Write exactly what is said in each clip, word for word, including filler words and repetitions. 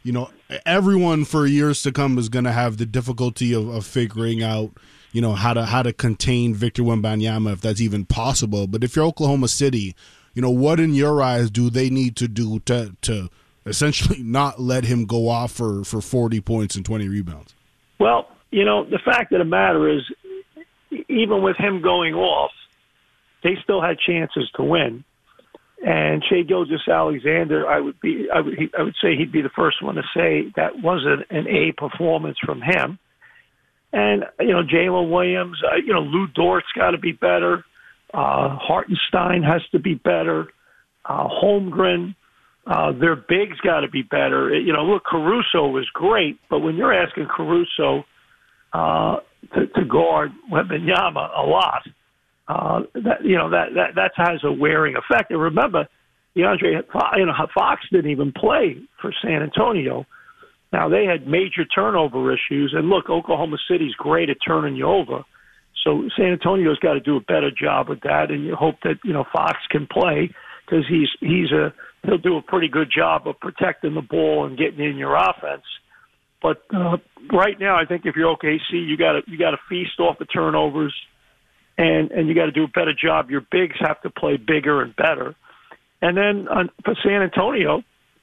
you know, everyone for years to come is going to have the difficulty of, of figuring out, you know, how to how to contain Victor Wembanyama, if that's even possible. But if you're Oklahoma City, you know, what in your eyes do they need to do to to essentially not let him go off for, for forty points and twenty rebounds? Well, you know, the fact of the matter is, even with him going off, they still had chances to win. And Shai Gilgeous-Alexander, I would be, I would, he, I would say he'd be the first one to say that wasn't an A performance from him. And you know, Jalen Williams, uh, you know, Lou Dort's got to be better. Uh, Hartenstein has to be better. Uh, Holmgren, uh, their bigs got to be better. You know, look, Caruso was great, but when you're asking Caruso uh, to, to guard Wembanyama a lot, Uh, that you know that that that has a wearing effect. And remember, DeAndre, you know, Fox didn't even play for San Antonio. Now they had major turnover issues, and look, Oklahoma City's great at turning you over. So San Antonio's got to do a better job with that, and you hope that you know Fox can play because he's he's a he'll do a pretty good job of protecting the ball and getting in your offense. But uh, right now, I think if you're O K C, you got to you got to feast off the turnovers. And and you got to do a better job. Your bigs have to play bigger and better. And then on, for San Antonio,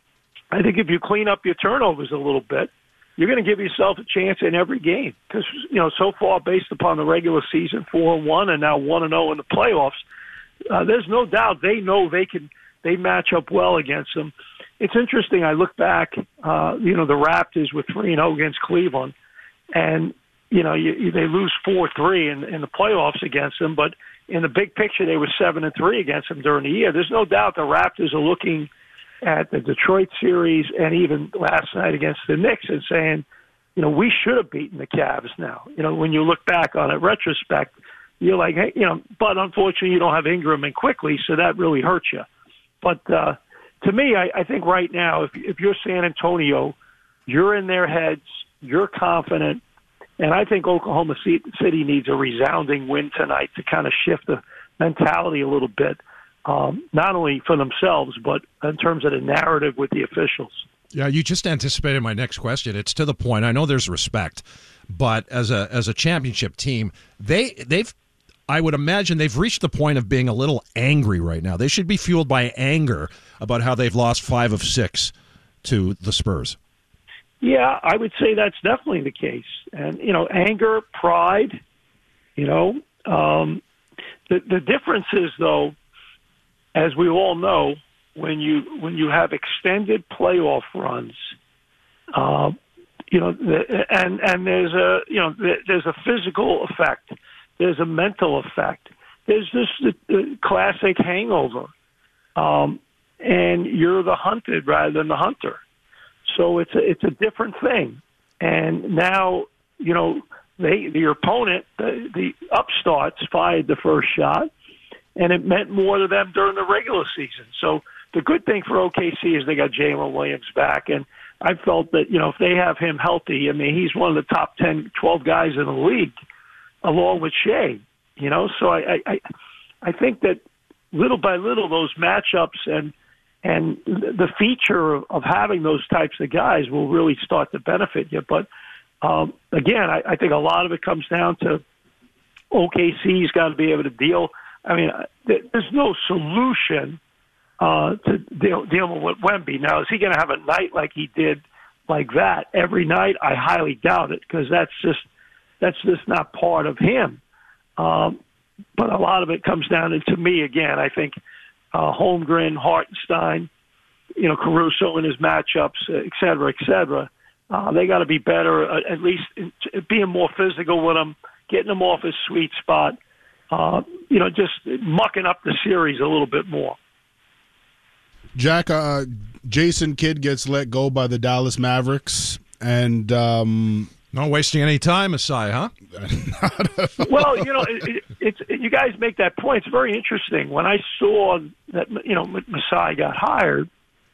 I think if you clean up your turnovers a little bit, you're going to give yourself a chance in every game. Because you know, so far, based upon the regular season, four and one, and now one and zero in the playoffs, uh, there's no doubt they know they can. They match up well against them. It's interesting. I look back. Uh, you know, the Raptors were three and zero against Cleveland, and you know, you, you, they lose four three in, in the playoffs against them, but in the big picture, they were seven and three against them during the year. There's no doubt the Raptors are looking at the Detroit series and even last night against the Knicks and saying, you know, we should have beaten the Cavs now. You know, when you look back on it, retrospect, you're like, hey, you know, but unfortunately you don't have Ingram and Quickly, so that really hurts you. But uh, to me, I, I think right now, if, if you're San Antonio, you're in their heads, you're confident. And I think Oklahoma City needs a resounding win tonight to kind of shift the mentality a little bit, um, not only for themselves, but in terms of the narrative with the officials. Yeah, you just anticipated my next question. It's to the point. I know there's respect, but as a as a championship team, they they've I would imagine they've reached the point of being a little angry right now. They should be fueled by anger about how they've lost five of six to the Spurs. Yeah, I would say that's definitely the case. And, you know, anger, pride, you know. Um, the, the difference is, though, as we all know, when you when you have extended playoff runs, uh, you know, the, and and there's a you know there's a physical effect, there's a mental effect, there's this the, the classic hangover, um, and you're the hunted rather than the hunter. So it's a, it's a different thing. And now, you know, they the opponent, the, the upstarts, fired the first shot, and it meant more to them during the regular season. So the good thing for O K C is they got Jalen Williams back, and I felt that, you know, if they have him healthy, I mean, he's one of the top ten, twelve guys in the league, along with Shai, you know. So I, I, I think that little by little those matchups and And the feature of having those types of guys will really start to benefit you. But, um, again, I, I think a lot of it comes down to O K C's got to be able to deal. I mean, there's no solution uh, to deal, dealing with Wemby. Now, is he going to have a night like he did like that every night? I highly doubt it because that's just, that's just not part of him. Um, but a lot of it comes down to, to me, again, I think – Uh, Holmgren, Hartenstein, you know, Caruso in his matchups, et cetera, et cetera. Uh, they got to be better, uh, at least in, being more physical with him, getting him off his sweet spot, uh, you know, just mucking up the series a little bit more. Jack, uh, Jason Kidd gets let go by the Dallas Mavericks, and um, not wasting any time, Masai, huh? Well, you know, it, it, it's it, you guys make that point. It's very interesting. When I saw that, you know, Masai got hired,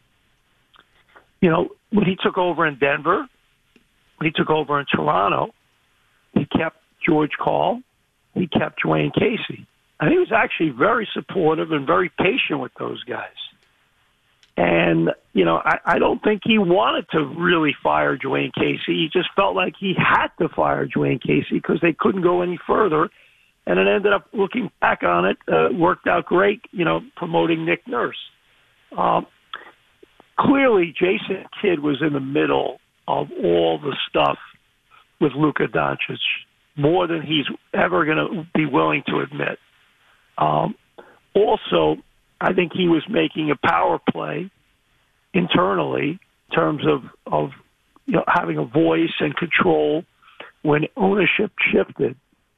you know, when he took over in Denver, when he took over in Toronto, he kept George Karl, he kept Dwayne Casey. And he was actually very supportive and very patient with those guys. And, you know, I, I don't think he wanted to really fire Dwayne Casey. He just felt like he had to fire Dwayne Casey because they couldn't go any further. And it ended up, looking back on it, uh, worked out great, you know, promoting Nick Nurse. Um, clearly, Jason Kidd was in the middle of all the stuff with Luka Doncic, more than he's ever going to be willing to admit. Um, also, I think he was making a power play internally in terms of, of you know, having a voice and control when ownership shifted.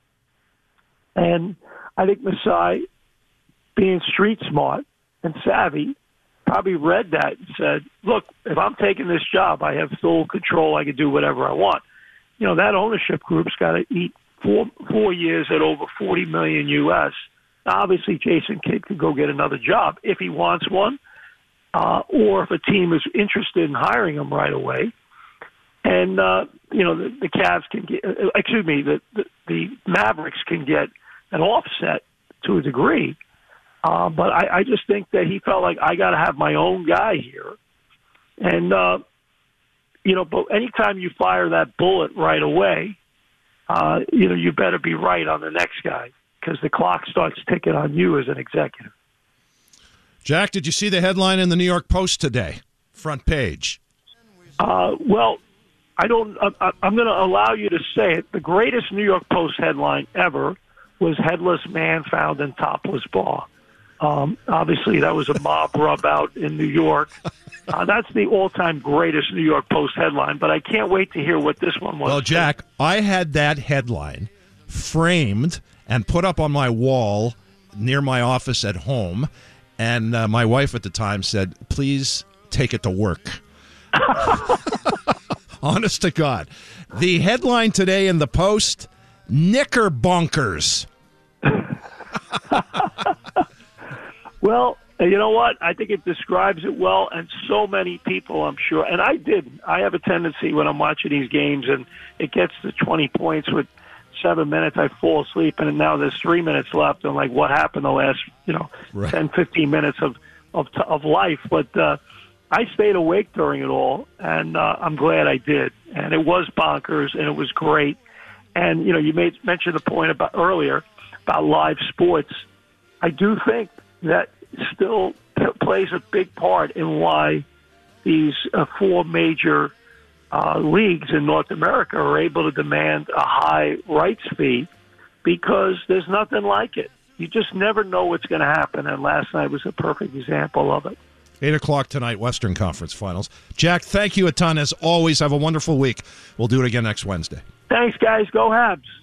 And I think Masai, being street smart and savvy, probably read that and said, look, if I'm taking this job, I have full control. I can do whatever I want. You know, that ownership group's got to eat four, four years at over forty million U S. Now, obviously, Jason Kidd could go get another job if he wants one, uh, or if a team is interested in hiring him right away. And, uh, you know, the, the Cavs can get, uh, excuse me, the, the, the Mavericks can get an offset to a degree. Uh, but I, I just think that he felt like, I got to have my own guy here. And, uh, you know, but anytime you fire that bullet right away, uh, you know, you better be right on the next guy because the clock starts ticking on you as an executive. Jack, did you see the headline in the New York Post today? Front page. Uh, well, I don't. I, I'm going to allow you to say it. The greatest New York Post headline ever was "Headless Man Found in Topless Bar." Um, obviously, that was a mob rub out in New York. Uh, that's the all-time greatest New York Post headline. But I can't wait to hear what this one was. Well, Jack, I had that headline framed and put up on my wall near my office at home, and uh, my wife at the time said, "Please take it to work." Honest to God. The headline today in the Post, Knickerbonkers. Well, you know what? I think it describes it well, and so many people, I'm sure, and I didn't. I have a tendency when I'm watching these games and it gets to twenty points with seven minutes, I fall asleep, and now there's three minutes left. I'm like, what happened the last, you know, right. ten, fifteen minutes of, of, of life? But, uh, I stayed awake during it all, and uh, I'm glad I did. And it was bonkers, and it was great. And, you know, you made mention the point about earlier about live sports. I do think that still p- plays a big part in why these uh, four major uh, leagues in North America are able to demand a high rights fee because there's nothing like it. You just never know what's going to happen, and last night was a perfect example of it. eight o'clock tonight, Western Conference Finals. Jack, thank you a ton. As always, have a wonderful week. We'll do it again next Wednesday. Thanks, guys. Go Habs.